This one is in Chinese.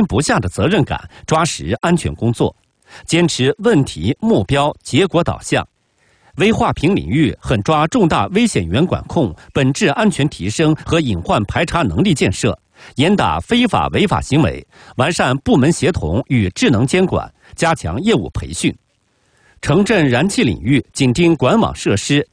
不下的责任感，抓实安全工作，坚持问题、目标、结果导向。危化平领域狠抓重大危险源管控、本质安全提升和隐患排查能力建设，严打非法违法行为，完善部门协同与智能监管，加强业务培训。城镇燃气领域紧盯管网设施，